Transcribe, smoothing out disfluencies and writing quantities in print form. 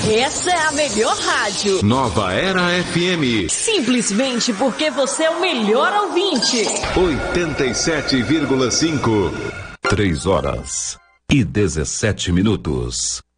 Essa é a melhor rádio. Nova Era FM. Simplesmente porque você é o melhor ouvinte. 87,5. 3 horas e 17 minutos.